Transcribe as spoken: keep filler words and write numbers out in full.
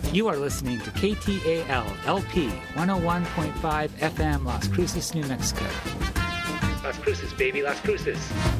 You are listening to K T A L L P one oh one point five F M, Las Cruces, New Mexico. Las Cruces, baby, Las Cruces.